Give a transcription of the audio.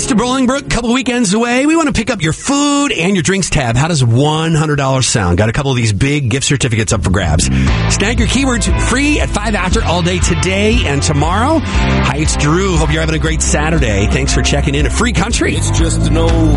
to Bolingbrook, a couple weekends away. We want to pick up your food and your drinks tab. How does $100 sound? Got a couple of these big gift certificates up for grabs. Snag your keywords free at 5 after all day today and tomorrow. Hi, it's Drew. Hope you're having a great Saturday. Thanks for checking in. A free country. It's just an old